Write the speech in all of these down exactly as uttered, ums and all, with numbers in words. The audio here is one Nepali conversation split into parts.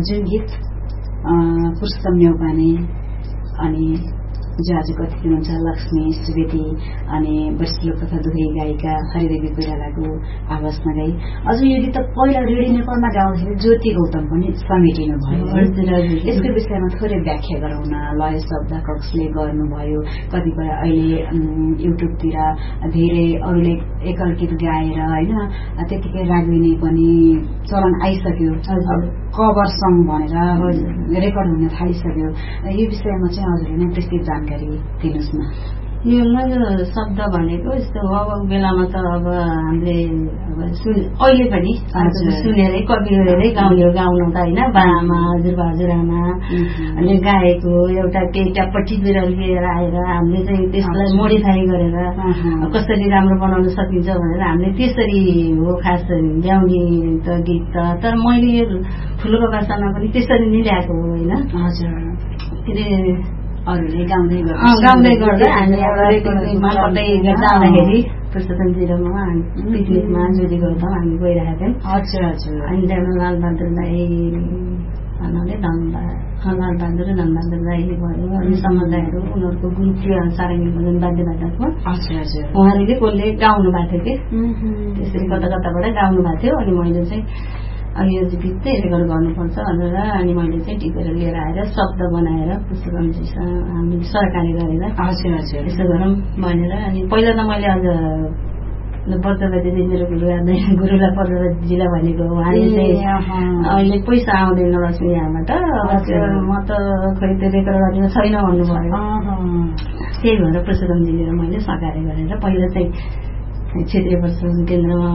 जुन गीत पुरुषोत्तम न्यौपाने अनि जो आजको अतिथि हुनुहुन्छ लक्ष्मी सुवेदी अनि वरिष्ठ लोककथा दुखी गायिका हरिदेवी कोइरालाको आवाजमा गाई। अझ यो गीत त पहिला रेडियो नेपालमा गाउँदाखेरि ज्योति गौतम पनि समेटिनु भयो। यसको विषयमा थोरै व्याख्या गराउन, लय शब्द कक्सले गर्नुभयो, कतिपय अहिले युट्युबतिर धेरै अरूले एकल गीत गाएर होइन त्यतिकै रागिने पनि चलन आइसक्यो, कभर सङ भनेर रेकर्ड हुन थालिसक्यो। यो विषयमा चाहिँ हजुरले नै विस्तृत जानकारी दिनुहोस् न। यो लय शब्द भनेको यस्तो अब बेलामा त अब हामीले अब सुन अहिले पनि सुनेरै कविहरूले गाउने गाउनु त होइन, बाआमा हजुरबा हजुरआमा अनि गाएको एउटा केटापट्टि लिएर आएर हामीले चाहिँ त्यसलाई मोडिफाई गरेर कसरी राम्रो बनाउन सकिन्छ भनेर हामीले त्यसरी हो खास ल्याउने त गीत त। तर मैले यो ठुलो भाषामा पनि त्यसरी नै ल्याएको हो होइन। हजुर के अरे अरूले गाउँदै गाउँदै गर्दा हामी एउटा कतै जाँदाखेरि पुरुषोत्तमजीमा पिकनिकमा ज्योति गौतम हामी गइरहेको थियौँ। हजुर हजुर अनि त्यहाँबाट लालबहादुर दाई भन्नाले लालबहादुर धनबहादुर दाई भयो अनि समुदायहरू उनीहरूको गुरु थियो सारङ्गी भजन वाद्यवादकको। हजुर हजुर उहाँले चाहिँ कसले गाउनु भएको थियो कि त्यसरी कता कताबाट गाउनु भएको थियो। अनि मैले चाहिँ अनि यो गीत चाहिँ रेकर्ड गर्नुपर्छ भनेर अनि मैले चाहिँ टिपेर लिएर आएर शब्द बनाएर पुस्तकजीसँग हामी सरकारी गरेर हजुर हजुर यसो गरौँ भनेर। अनि पहिला त मैले अझ पत्रवती मेरो गुरु गुरुलाई पत्रवतीजीलाई भनेको उहाँले चाहिँ अहिले पैसा आउँदैन लक्ष्मी यहाँबाट, म त खै त्यो रेकर्ड गर्ने छैन भन्नुभयो। त्यही भएर पुस्तकजीले मैले सकारे गरेर पहिला चाहिँ क्षेत्रीय प्रशासन केन्द्रमा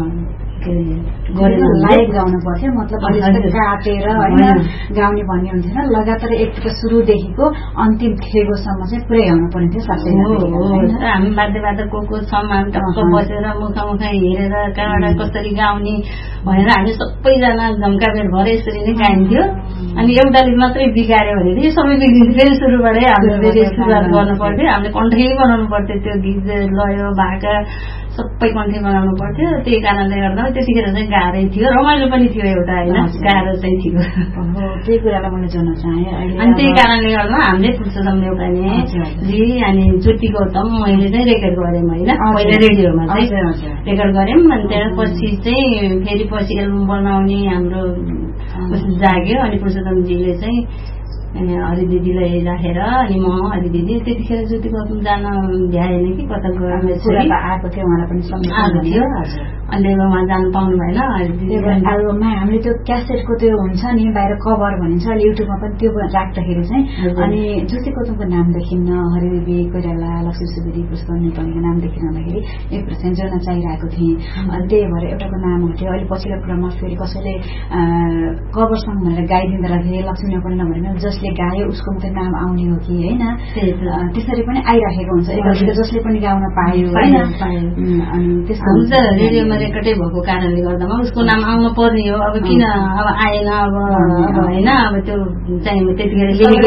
लाइभ गाउनु पर्थ्यो, मतलब काटेर होइन गाउने भन्ने हुन्थेन, लगातार एकपल्ट सुरुदेखिको अन्तिम थेगोसम्म चाहिँ पुरै गाउनु पर्ने थियो। साथै हामी वाद्यवादक को को छौँ, हामी टक्क बसेर मुखामुखा हेरेर कहाँबाट कसरी गाउने भनेर हामी सबैजना झम्काबेर भएर यसरी नै गाइन्थ्यो। अनि एउटाले मात्रै बिगार्यो भने यो सबै बिग्रिन्थ्यो, फेरि सुरुबाटै हामीले सुरुवात गर्नु पर्थ्यो। हामीले कण्ठै बनाउनु पर्थ्यो, त्यो गीत लयो भाका सबै कण्ठै बनाउनु पर्थ्यो। त्यही कारणले गर्दा त्यतिखेर चाहिँ गाह्रै थियो, रमाइलो पनि थियो एउटा होइन, गाह्रो चाहिँ थियो। त्यही कुरालाई मैले जान्न चाहेँ। अनि त्यही कारणले गर्दा हामीले पुरुषोत्तम न्यौपाने जी अनि ज्योति गौतम मैले चाहिँ रेकर्ड गरेँ होइन, पहिला रेडियोमा चाहिँ रेकर्ड गऱ्यौँ। अनि त्यसपछि चाहिँ फेरि पछि एल्बम बनाउने हाम्रो जाग्यो। अनि पुरुषोत्तमजीले चाहिँ हरिदिदीलाई राखेर अनि म हरिदिदी त्यतिखेर ज्योति गौतम जान भ्याएन कि कता गएर आएको थियो, उहाँलाई पनि आएको थियो। अनि उहाँ जानु पाउनु भएन। एल्बममा हामीले त्यो क्यासेटको त्यो हुन्छ नि बाहिर कभर भनिन्छ, अहिले युट्युबमा पनि त्यो राख्दाखेरि चाहिँ अनि ज्योति गौतमको नाम देखिन्न, हरिदेवी कोइराला लक्ष्मी सुवेदी पुरुषोत्तम न्यौपानेको नाम देखिँदाखेरि एक पर्सेन्ट जोड्न चाहिरहेको थिएँ। अनि त्यही भएर एउटाको नाम हुन्थ्यो। अहिले पछिल्लो क्रममा फेरि कसैले कभर सङ भनेर गाइदिँदो रहेछ, लक्ष्मी न्यौपाने नभनेर जसले गायो उसको मात्रै नाम आउने हो कि होइन, त्यसरी पनि आइराखेको हुन्छ। एकअर्को जसले पनि गाउन पायो होइन। अनि त्यस्तो रेडियोमा रेकर्डै भएको कारणले गर्दामा उसको नाम आउनु पर्ने हो। अब किन अब आएन अब होइन, अब त्यो चाहिँ त्यतिखेर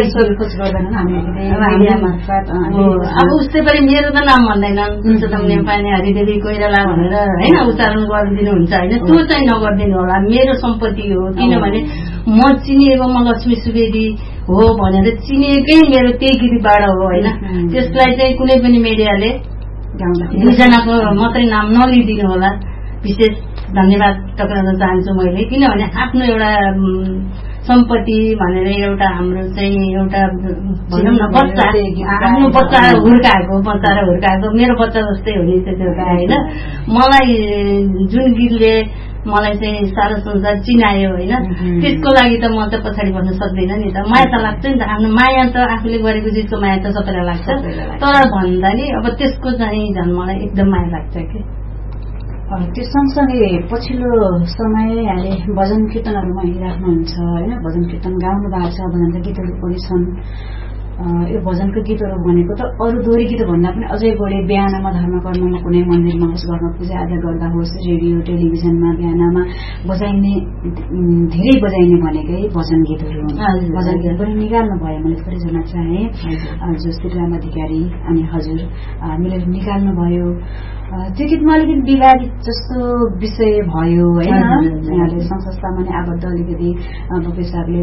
अब उसले पनि मेरो त नाम भन्दैनन्, पुरुषोत्तम न्यौपाने हरिदेवी कोइराला भनेर होइन उच्चारण गरिदिनुहुन्छ होइन, त्यो चाहिँ नगरिदिनु होला, मेरो सम्पत्ति हो। किनभने म चिनिएको म लक्ष्मी सुवेदी हो भनेर चिनिएकै मेरो त्यही गीतबाट हो होइन। त्यसलाई चाहिँ कुनै पनि मिडियाले दुईजनाको मात्रै नाम नलिदिनु होला। विशेष धन्यवाद टक्राउन चाहन्छु मैले, किनभने आफ्नो एउटा सम्पत्ति भनेर एउटा हाम्रो चाहिँ एउटा भनौँ न बच्चा, आफ्नो बच्चा हुर्काएको बच्चा र हुर्काएको मेरो बच्चा जस्तै हो नि त्यो एउटा होइन। मलाई जुन गीतले मलाई चाहिँ सारा संसार चिनायो होइन, त्यसको लागि त म त पछाडि भन्न सक्दैन नि त। माया त लाग्छ नि त, आफ्नो माया त आफूले गरेको चिजको माया त सबैलाई लाग्छ। तर भन्दा नि अब त्यसको चाहिँ झन् मलाई एकदम माया लाग्छ कि। त्यो सँगसँगै पछिल्लो समय यहाँले भजन कीर्तनहरूमा हिँडिराख्नुहुन्छ होइन, भजन कीर्तन गाउनु भएको छ, भजनका गीतहरू पनि छन्। यो भजनको गीतहरू भनेको त अरू दोहोरी गीत भन्दा पनि अझै बढी बिहानमा धर्म कर्ममा कुनै मन्दिरमा होस्, घरमा पूजा आजा गर्दा होस्, रेडियो टेलिभिजनमा बिहानमा बजाइने धेरै बजाइने भनेकै भजन गीतहरू हुन्। भजन गीत पनि निकाल्नु भयो, मैले थोरै जान्न चाहेँ। जो श्रीराम अधिकारी अनि हजुर मिलेर निकाल्नु भयो। त्यो गीतमा अलिकति विवादित जस्तो विषय भयो होइन, यहाँले संस्थामा नै आबद्ध अलिकति पेसाबले